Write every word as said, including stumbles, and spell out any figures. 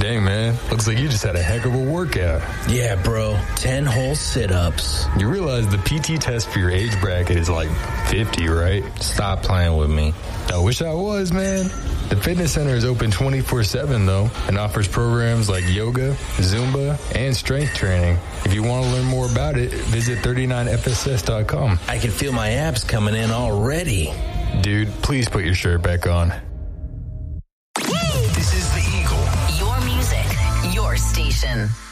Dang, man. Looks like you just had a heck of a workout. Yeah, bro. ten whole sit-ups. You realize the P T test for your age bracket is like fifty, right? Stop playing with me. I wish I was, man. The fitness center is open twenty-four seven, though, and offers programs like yoga, Zumba, and strength training. If you want to learn more about it, visit thirty-nine F S S dot com. I can feel my abs coming in already. Dude, please put your shirt back on. This is The Eagle. Your music, your station.